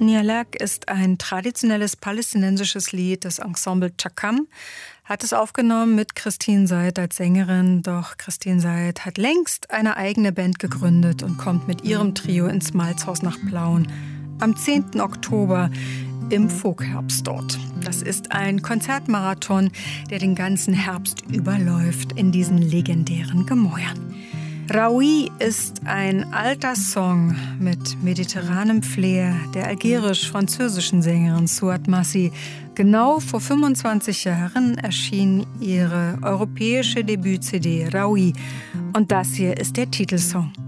Nialek ist ein traditionelles palästinensisches Lied. Das Ensemble Chakam hat es aufgenommen mit Christine Seid als Sängerin. Doch Christine Seid hat längst eine eigene Band gegründet und kommt mit ihrem Trio ins Malzhaus nach Plauen am 10. Oktober im Vogherbst dort. Das ist ein Konzertmarathon, der den ganzen Herbst überläuft in diesen legendären Gemäuern. Raoui ist ein alter Song mit mediterranem Flair der algerisch-französischen Sängerin Souad Massi. Genau vor 25 Jahren erschien ihre europäische Debüt-CD Raoui. Und das hier ist der Titelsong.